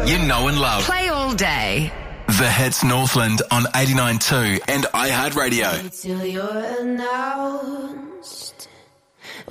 you know and love. Play all day. The Hits Northland on 89.2 and iHeartRadio. Till you're announced.